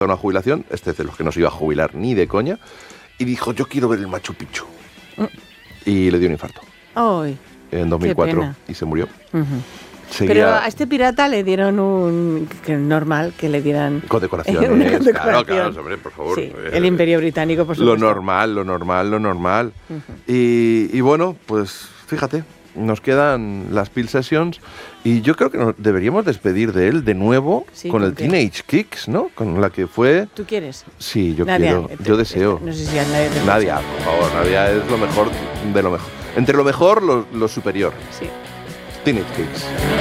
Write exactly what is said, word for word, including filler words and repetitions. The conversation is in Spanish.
una jubilación, este es de los que no se iba a jubilar ni de coña, y dijo, yo quiero ver el Machu Picchu. Mm. Y le dio un infarto. Ay, en dos mil cuatro y se murió. Uh-huh. Seguía... Pero a este pirata le dieron un... que normal, que le dieran... Condecoraciones. Una condecoración. Claro, claro, hombre, por favor. Sí, el Imperio Británico, por supuesto. Lo normal, lo normal, lo normal. Uh-huh. Y, y bueno, pues fíjate, nos quedan las Peel Sessions y yo creo que nos deberíamos despedir de él de nuevo sí, con, con el qué? Teenage Kicks, ¿no? Con la que fue... ¿Tú quieres? Sí, yo Nadia, quiero, te, yo deseo. Te, no sé si a Nadia te Nadia, por favor, Nadia es lo mejor de lo mejor. Entre lo mejor, lo, lo superior. Sí. Teenage Kicks.